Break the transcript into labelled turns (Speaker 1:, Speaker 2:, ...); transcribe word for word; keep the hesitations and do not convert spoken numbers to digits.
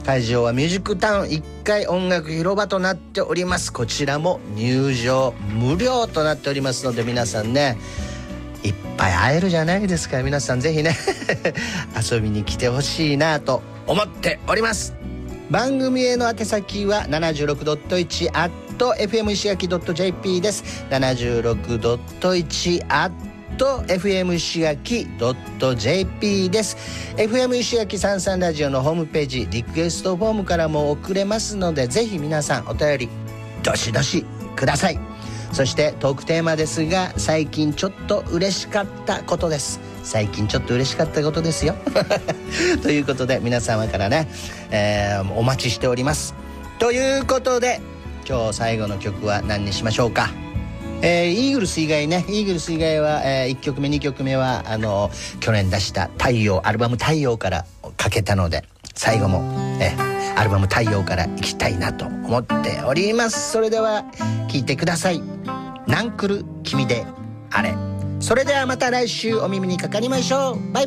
Speaker 1: 会場はミュージックタウンいっかい音楽広場となっております。こちらも入場無料となっておりますので、皆さんねいっぱい会えるじゃないですか。皆さんぜひね遊びに来てほしいなと思っております。番組への宛先は ななじゅうろくてんいち アット エフエム 石垣 .jp です。 ななじゅうろくてんいち アット エフエム 石垣 .jp です。 エフエム 石垣さんさんラジオのホームページリクエストフォームからも送れますので、ぜひ皆さんお便りどしどしください。そしてトークテーマですが、最近ちょっと嬉しかったことです。最近ちょっと嬉しかったことですよということで皆様からね、えー、お待ちしております。ということで今日最後の曲は何にしましょうか。えー、イーグルス以外ね、イーグルス以外は、えー、いっきょくめにきょくめはあの去年出した太陽アルバム太陽からかけたので、最後も、えー、アルバム太陽からいきたいなと思っております。それでは聴いてください。ナンクル君であれ。それではまた来週お耳にかかりましょう。バイバイ。